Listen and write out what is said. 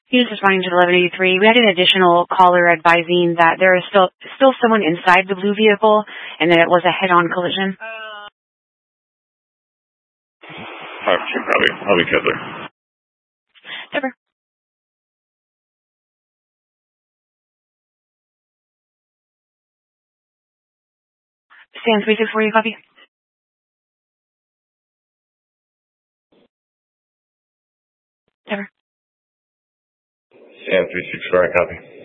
He was responding to 1183. We had an additional caller advising that there is still someone inside the blue vehicle and that it was a head-on collision. 5-2, probably. I'll be Kessler. Never. Stan 364, you copy? Never. Stan 364, I copy.